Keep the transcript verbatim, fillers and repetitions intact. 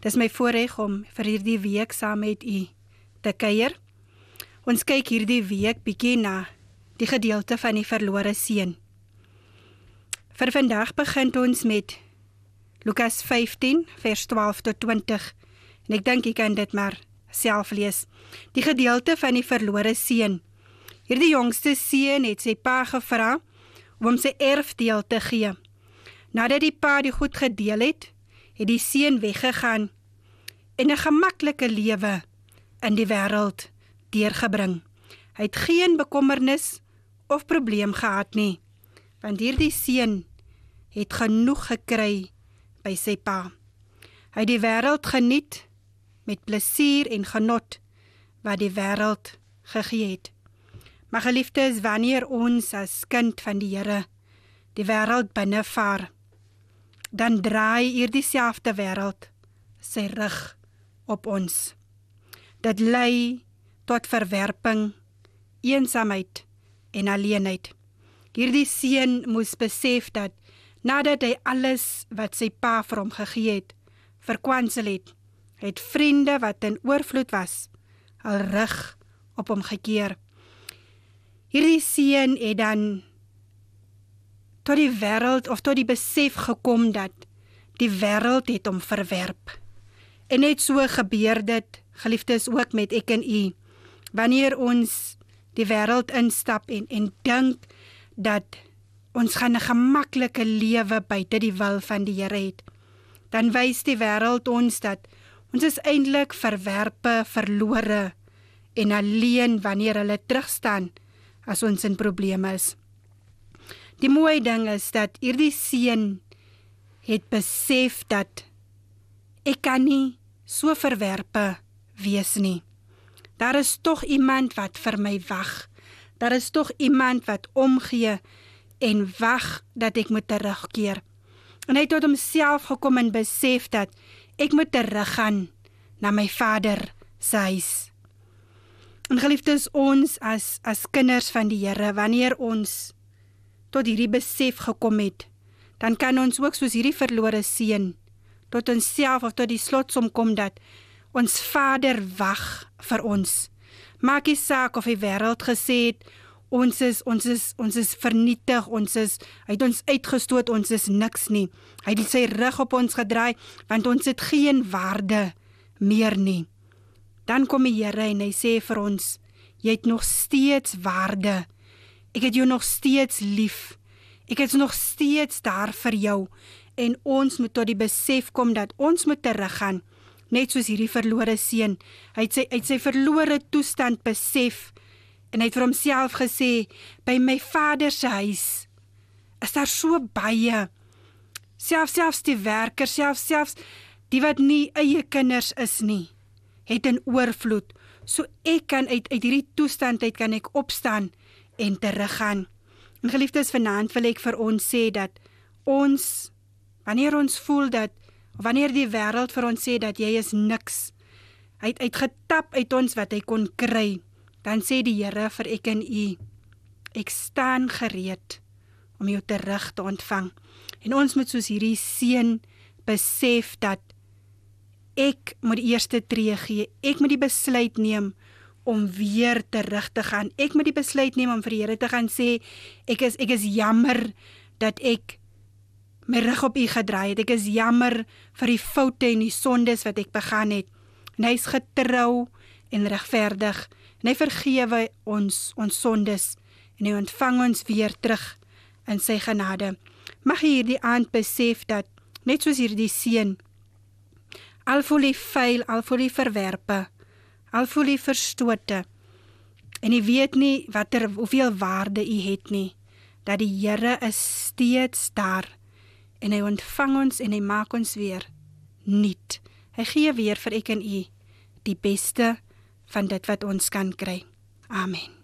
Dis my voorreg om vir hierdie week saam met u te kuier. Ons kyk hierdie week bietjie na die gedeelte van die verlore seun. Vir vandag begin ons met Lukas vyftien, vers twaalf tot twintig. En ek dink jy kan dit maar self lees. Die gedeelte van die verlore seun. Hierdie jongste seun het sy pa gevra om hom sy erfdeel te gee. Nadat die pa die goed gedeel het, het die seun weggegaan en 'n gemaklike lewe in die wêreld deurgebring. Hy het geen bekommernis of probleem gehad nie, want hierdie seun het genoeg gekry by sy pa. Hy het die wêreld geniet met plesier en genot wat die wêreld gegee het. Maar geliefdes, wanneer ons as kind van die Here die wêreld binnevaar, dan draai hierdie selfde wêreld sy rug op ons. Dit lei tot verwerping, eensaamheid en alleenheid. Hierdie seun moes besef dat nadat hy alles wat sy pa vir hom gegee het, verkwansel het, het vriende wat in oorvloed was, al rug op hom gekeer. Hierdie seun het dan tot die wêreld of tot die besef gekom dat die wêreld het hom verwerp. En net so gebeur dit, geliefdes, ook met ek en u. Wanneer ons die wêreld instap en, en dink dat ons gaan 'n gemaklike lewe buite die wil van die Here het, dan wys die wêreld ons dat ons is eintlik verwerpe, verlore en alleen wanneer hulle terugstaan as ons in probleme is. Die mooie ding is dat hierdie seun het besef dat ek kan nie so verwerpe wees nie. Daar is tog iemand wat vir my wag. Daar is tog iemand wat omgee en wag dat ek moet terugkeer. En hy het tot homself gekom en besef dat ek moet teruggaan na my Vader se huis. En geliefdes, ons as, as kinders van die Here, wanneer ons tot hierdie besef gekom het, dan kan ons ook soos hierdie verlore seun tot onsself of tot die slotsom kom dat ons Vader wag vir ons. Maak nie saak of die wêreld gesê het, ons is, ons is, ons is vernietig, ons is, hy het ons uitgestoot, ons is niks nie. Hy het sy rug op ons gedraai, want ons het geen waarde meer nie. Dan kom die Here en hy sê vir ons, jy het nog steeds waarde. Ek het jou nog steeds lief. Ek is nog steeds daar vir jou. En ons moet tot die besef kom dat ons moet teruggaan, net soos hierdie verlore seun. Hy het sy, hy het sy verlore toestand besef, en hy het vir homself gesê, by my Vader se huis is daar so baie, selfs selfs die werkers, selfs selfs die wat nie eie kinders is nie, het in oorvloed. So ek kan uit, uit hierdie toestand uit kan ek opstaan en teruggaan. En geliefdes, vanaand wil ek vir ons sê dat ons, wanneer ons voel dat, of wanneer die wêreld vir ons sê dat jy is niks, hy het uitgetap uit ons wat hy kon kry, dan sê die Here vir ek en u, ek staan gereed om jou terug te ontvang. En ons moet soos hierdie seun besef dat ek moet die eerste tree gee, ek moet die besluit neem om weer terug te gaan. Ek moet die besluit neem om vir die Here te gaan sê, ek is, ek is jammer dat ek my rug op u gedraai het, ek is jammer vir die foute en die sondes wat ek begaan het. En hy is getrou en regverdig, en hy vergewe ons, ons sondes, en hy ontvang ons weer terug in sy genade. Mag jy hierdie aand besef dat, net soos hierdie seun, al voel jy vuil, al voel jy verwerpe, al voel jy verstote, en jy weet nie wat er, hoeveel waarde jy het nie, dat die Here is steeds daar, en hy ontvang ons en hy maak ons weer nuut. Hy gee weer vir ek en u die beste van dit wat ons kan kry. Amen.